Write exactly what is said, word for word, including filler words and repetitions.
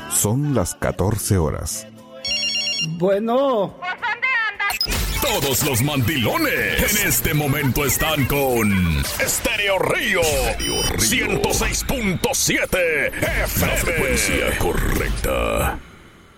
Son las catorce horas. Bueno. Todos los mandilones en este momento están con Estéreo Río, ciento seis punto siete F M. La frecuencia correcta.